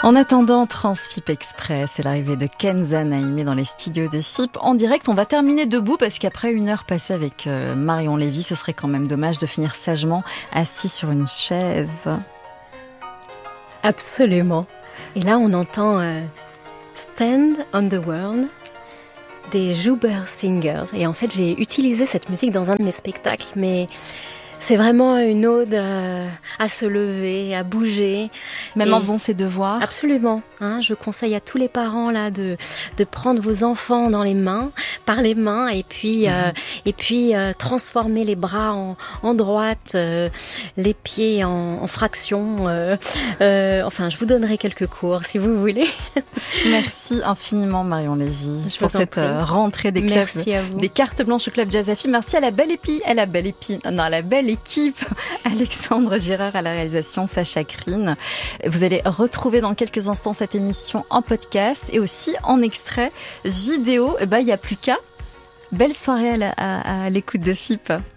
En attendant Transfip Express, c'est l'arrivée de Kenza Naïmé dans les studios de FIP. En direct, on va terminer debout parce qu'après une heure passée avec Marion Lévy, ce serait quand même dommage de finir sagement assis sur une chaise. Absolument. Et là, on entend Stand on the World des Joubert Singers. Et en fait, j'ai utilisé cette musique dans un de mes spectacles, mais c'est vraiment une ode à se lever, à bouger. Même en faisant ses devoirs. Absolument. Je conseille à tous les parents là de prendre vos enfants par les mains, et puis transformer les bras en droite, les pieds en fractions. Enfin, je vous donnerai quelques cours si vous voulez. Merci infiniment Marion Lévy pour cette rentrée des clubs, des cartes blanches au club Jazz à FIP. Merci à la belle équipe, Alexandre Girard à la réalisation, Sacha Krine. Vous allez retrouver dans quelques instants cette émission en podcast et aussi en extrait vidéo. Il n'y a plus qu'à. Belle soirée à l'écoute de FIP.